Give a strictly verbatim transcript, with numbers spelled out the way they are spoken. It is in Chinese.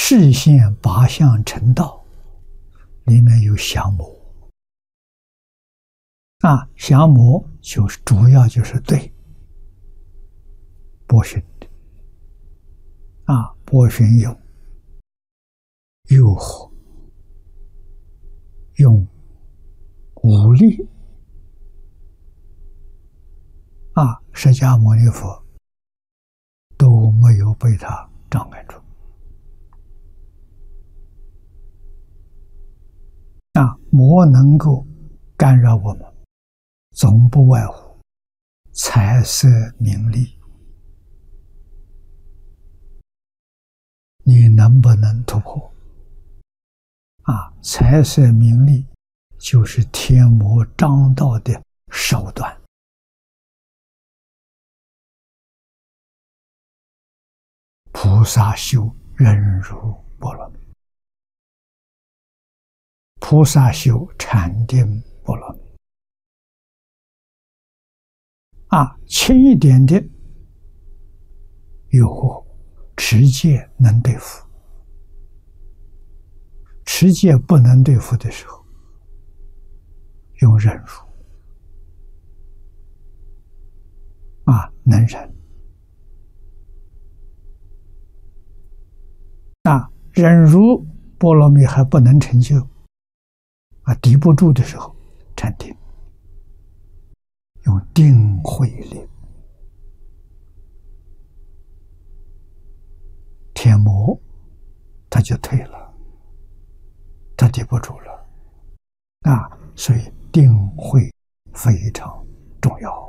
示现八相成道，里面有降魔啊，降魔就是主要就是对波旬的啊，波旬有诱惑，用武力啊，释迦牟尼佛都没有被他障碍住啊，魔能够干扰我们，总不外乎财色名利，你能不能突破啊？财色名利就是天魔张道的手段。菩萨修忍辱波罗蜜，菩萨修禅定波罗蜜啊，轻一点的诱惑，持戒能对付；持戒不能对付的时候，用忍辱啊，能忍啊，忍辱波罗蜜还不能成就啊，抵不住的时候，禅定，用定慧力，天魔他就退了，他抵不住了啊，所以定慧非常重要。